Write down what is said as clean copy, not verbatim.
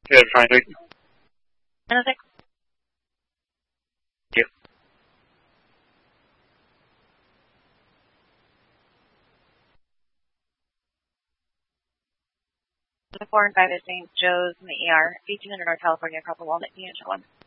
Good, fine. Thank Anything? you. 4 and 5 is St. Joe's in the ER, 1800 North California, across the Walnut Unit 1.